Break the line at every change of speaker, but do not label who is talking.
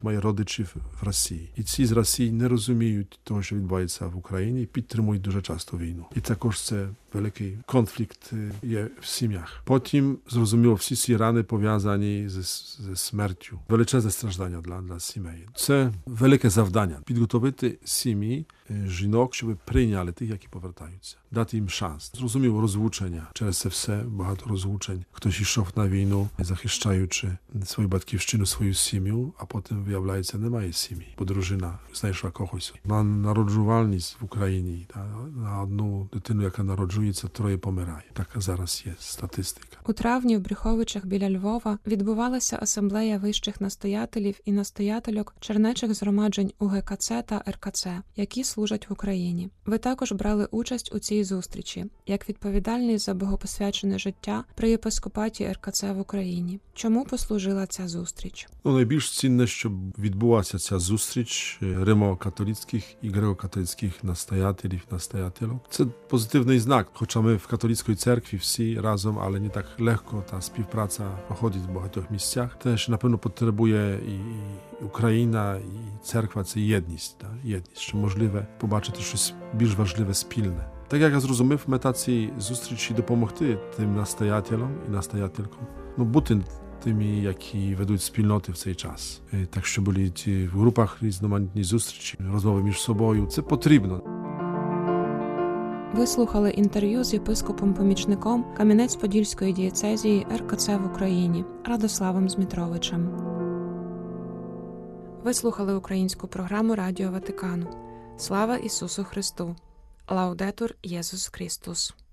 має родичів в Росії. І ці з Росії не розуміють того, що відбувається в Україні, і підтримують дуже часто війну. І також це великий конфлікт є в сім'ях. Потім, зрозуміло, всі ці рани пов'язані зі смертю. Величезне страждання для сімей. Це велике завдання. Підготовити сім'ї, жінок, щоб прийняли тих, які повертаються. Дати їм шанс. Зрозуміло, розлучення. Через це все багато розлучень. Хтось йшов на війну, захищаючи свою батьківщину, свою сім'ю, а потім, виявляється, немає сім'ї. Бо дружина знайшла когось. На народжувальність в Україні, на одну дитину, яка народжується, 3 помирає. Така зараз є статистика.
У травні в Брюховичах біля Львова відбувалася асамблея вищих настоятелів і настоятельок чернечих згромаджень УГКЦ та РКЦ, які служать в Україні. Ви також брали участь у цій зустрічі, як відповідальний за богопосвячене життя при єпископаті РКЦ в Україні. Чому послужила ця зустріч?
Найбільш цінне, щоб відбулася ця зустріч римо-католицьких і греко-католицьких настоятелів, настоятелок. Це позитивний знак, хоча ми в католицькій церкві всі разом, але не так легко та співпраця проходить в багатьох місцях. Теж, напевно, потребує і Україна, і церква – це єдність, що можливе побачити щось більш важливе спільне. Так як я зрозумів, мета цієї зустрічі допомогти тим настоятелям і настоятелькам, бути тими, які ведуть спільноти в цей час. Так що були ті в групах різноманітні зустрічі, розмови між собою. Це потрібно.
Ви слухали інтерв'ю з єпископом-помічником Кам'янець-Подільської дієцезії РКЦ в Україні Радославом Змітровичем. Ви слухали українську програму Радіо Ватикану. Слава Ісусу Христу! Лаудетур Єсус Христос!